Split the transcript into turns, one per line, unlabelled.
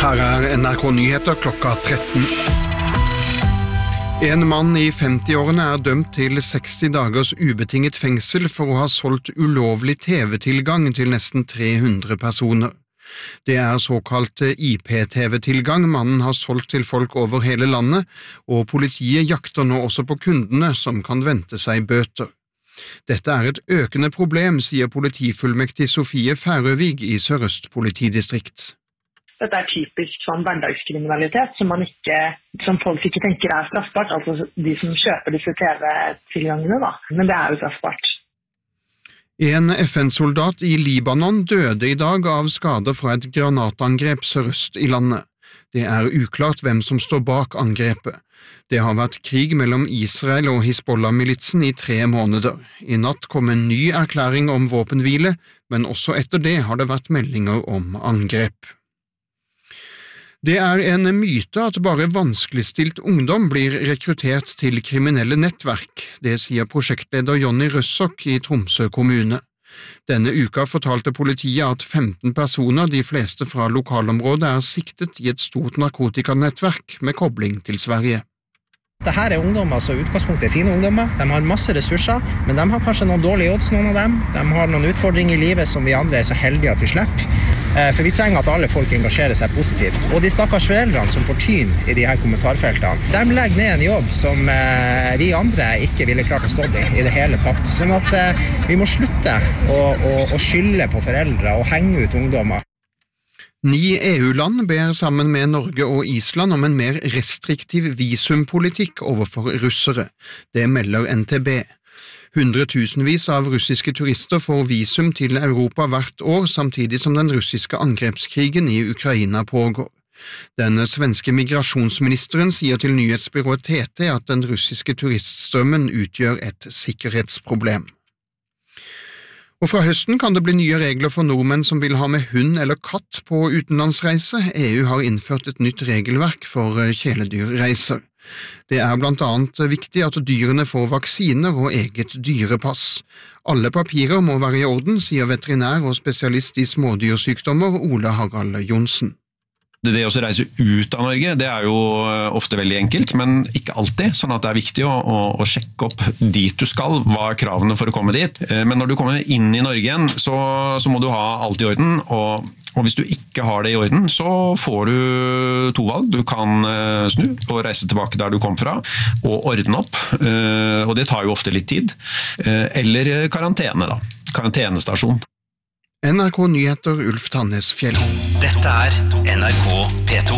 Her NRK Nyheter klokka 13. En mann I 50-årene dømt til 60 dagers ubetinget fengsel for å ha solgt ulovlig TV-tilgang til nesten 300 personer. Det såkalt IP-TV-tilgang mannen har solgt til folk over hele landet, og politiet jakter nå også på kundene som kan vente seg bøter. Dette et økende problem, sier politifullmektig Sofie Færøvig I Sør-Øst politidistrikt.
Dette typisk sånn hverdagskriminalitet som folk ikke tenker straffbart, altså de som kjøper disse TV-tilgangene da. Men det jo straffbart.
En FN-soldat I Libanon døde I dag av skader fra et granatangrep sørøst I landet. Det uklart hvem som står bak angrepet. Det har vært krig mellom Israel og Hizbollah-militsen I 3 måneder. I natt kom en ny erklæring om våpenhvile, men også etter det har det vært meldinger om angrep. Det en myte at bare vanskeligstilt ungdom blir rekruttert til kriminelle nettverk, det sier prosjektleder Jonny Røssok I Tromsø kommune. Denne uka fortalte politiet at 15 personer, de fleste fra lokalområdet, siktet I et stort narkotikanettverk med kobling til Sverige.
Dette ungdommer, så utgangspunktet fine ungdommer. De har masse ressurser, men de har kanskje noen dårlige odds, noen av dem. De har noen utfordringer I livet som vi andre så heldige at vi slipper. For vi trenger at alle folk engasjerer seg positivt. Og de stakkars foreldrene som får tyn I de her kommentarfeltene, de legger ned en jobb som vi andre ikke ville klart å stå I det hele tatt. Sånn at vi må slutte å skylde på foreldre og henge ut ungdommer.
9 EU-land ber sammen med Norge og Island om en mer restriktiv visumpolitikk overfor russere. Det melder NTB. Hundretusenvis av russiske turister får visum til Europa hvert år, samtidig som den russiske angrepskrigen I Ukraina pågår. Den svenske migrasjonsministeren sier til nyhetsbyrået TT at den russiske turiststrømmen utgjør et sikkerhetsproblem. Og fra høsten kan det bli nye regler for nordmenn som vil ha med hund eller katt på utenlandsreise. EU har innført et nytt regelverk for kjæledyrreiser. Det blant annet viktig at dyrene får vaksiner og eget dyrepass. Alle papirer må være I orden, sier veterinær og spesialist I smådyrsykdommer Ole Harald Johnsen.
Det å reise ut av Norge, det jo ofte veldig enkelt, men ikke alltid, sånn at det viktig å sjekke opp dit du skal, hva kravene for å komme dit. Men når du kommer inn I Norge igjen, så må du ha alt I orden, og hvis du ikke har det I orden, så får du 2 valg. Du kan snu og reise tilbake der du kom fra, og ordne opp, og det tar jo ofte litt tid. Eller karantene da, karantenestasjon.
NRK Nyheter, Ulf Tannesfjell.
Dette NRK P2.